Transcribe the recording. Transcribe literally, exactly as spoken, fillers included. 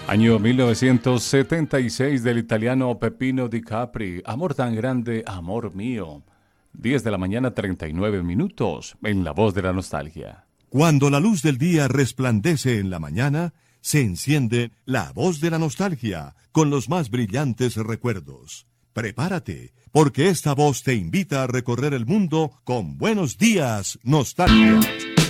Año mil novecientos setenta y seis del italiano Peppino Di Capri. Amor tan grande, amor mío. diez de la mañana, treinta y nueve minutos, en La Voz de la Nostalgia. Cuando la luz del día resplandece en la mañana, se enciende La Voz de la Nostalgia con los más brillantes recuerdos. Prepárate, porque esta voz te invita a recorrer el mundo con Buenos Días, Nostalgia.